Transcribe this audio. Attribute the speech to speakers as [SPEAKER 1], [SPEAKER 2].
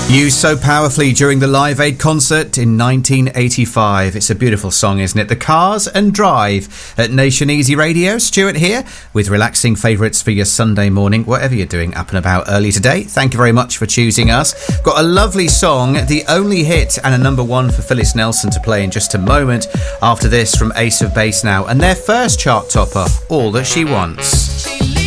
[SPEAKER 1] Used so powerfully during the Live Aid concert in 1985. It's a beautiful song, isn't it? The Cars and Drive at Nation Easy Radio. Stuart here with relaxing favourites for your Sunday morning, whatever you're doing up and about early today. Thank you very much for choosing us. Got a lovely song, the only hit and a number one for Phyllis Nelson to play in just a moment. After this from Ace of Base now and their first chart topper, All That She Wants.